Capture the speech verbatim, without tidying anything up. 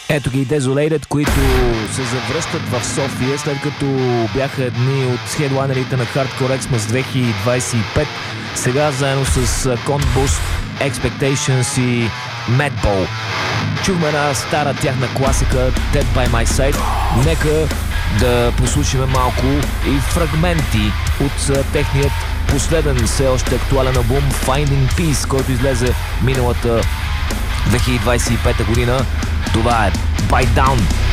Ето ги Desolated, които се завръщат в София, след като бяха едни от хедлайнерите на Hardcore Xmas две хиляди двадесет и пет. Сега заедно с Conbust, Expectations и Madball. Чухме една стара тяхна класика Dead by My Side. Нека да послушаме малко и фрагменти от техният последен все още актуален албум Finding Peace, който излезе миналата две хиляди двадесет и пета година. Това е Bite Down.